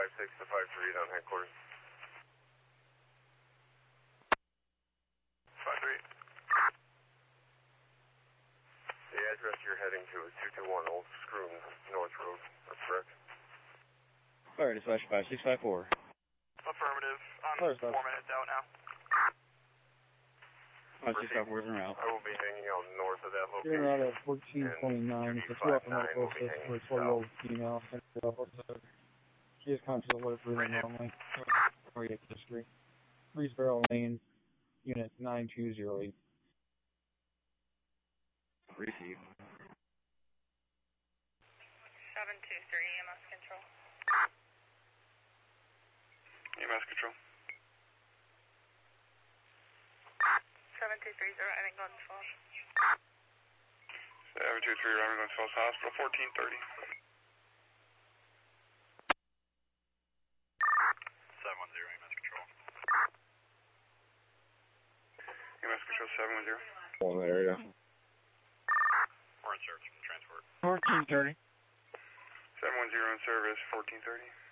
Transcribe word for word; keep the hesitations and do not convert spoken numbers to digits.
five six to five three down headquarters. five three. The address you're heading to is two two one Old Scroon North Road. That's correct. Fire dispatch five six five four. Affirmative. I'm Fire four dispatch. minutes out now. five six five four is en route. I will be hanging out north of that location. You're out of fourteen twenty-nine. It's two up in medical assist for a twelve-year-old female. She is conscious of what breathing normally. Cardiac history. Reesboro Lane, unit nine two zero eight. Receive. seven two three, E M S control. E M S control. seven two three is arriving Glens Falls. seven two three, arriving Glens Falls Hospital, fourteen thirty. seven one zero, E M S control. E M S control, seven one zero. On the area. We're in service from transport. fourteen thirty. seven one zero in service, fourteen thirty.